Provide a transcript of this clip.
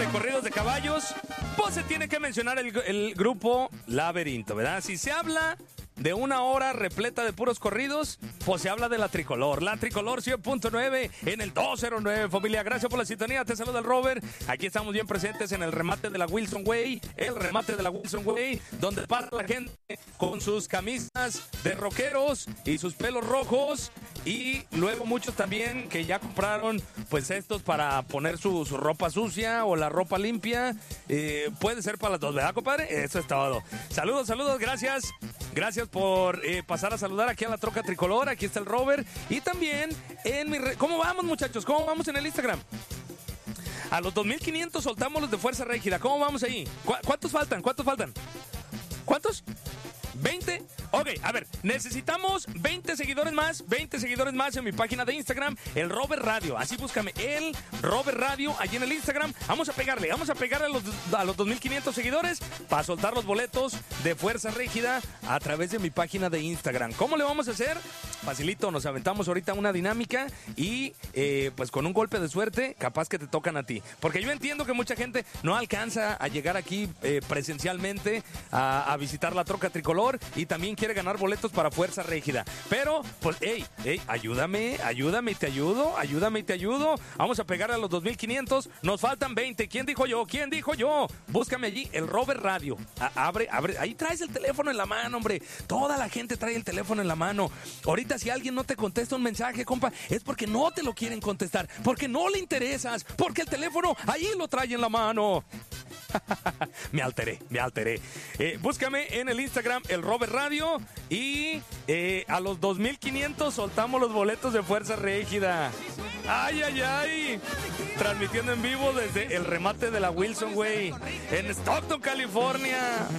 corridos de caballos, pues se tiene que mencionar el grupo Laberinto, ¿verdad? Si se habla de una hora repleta de puros corridos, pues se habla de la Tricolor. La Tricolor 100.9 en el 209, familia. Gracias por la sintonía. Te saluda el Robert. Aquí estamos bien presentes en el remate de la Wilson Way. El remate de la Wilson Way, donde para la gente con sus camisas de rockeros y sus pelos rojos. Y luego muchos también que ya compraron pues estos para poner su ropa sucia o la ropa limpia. Puede ser para las dos, ¿verdad, compadre? Eso es todo. Saludos, gracias. Gracias por pasar a saludar aquí a la Troca Tricolor. Aquí está el Robert. Y también en mi ¿Cómo vamos, muchachos? ¿Cómo vamos en el Instagram? A los 2,500 soltamos los de Fuerza Régida. ¿Cómo vamos ahí? ¿Cuántos faltan? ¿Cuántos? 20. Ok, a ver, necesitamos 20 seguidores más en mi página de Instagram, el Robert Radio. Así búscame, el Robert Radio, allí en el Instagram. Vamos a pegarle a los 2,500 seguidores para soltar los boletos de Fuerza Régida a través de mi página de Instagram. ¿Cómo le vamos a hacer? Facilito, nos aventamos ahorita una dinámica y pues con un golpe de suerte, capaz que te tocan a ti. Porque yo entiendo que mucha gente no alcanza a llegar aquí presencialmente a visitar la Troca Tricolor y también quiere ganar boletos para Fuerza Régida. Pero, pues, ayúdame y te ayudo. Vamos a pegar a los 2,500. Nos faltan 20. ¿Quién dijo yo? Búscame allí, el Robert Radio. Abre. Ahí traes el teléfono en la mano, hombre. Toda la gente trae el teléfono en la mano. Ahorita si alguien no te contesta un mensaje, compa, es porque no te lo quieren contestar, porque no le interesas, porque el teléfono ahí lo trae en la mano. Me alteré. Búscame en el Instagram, el Robert Radio, y a los 2,500 soltamos los boletos de Fuerza Régida. ¡Ay! Transmitiendo en vivo desde el remate de la Wilson Way en Stockton, California.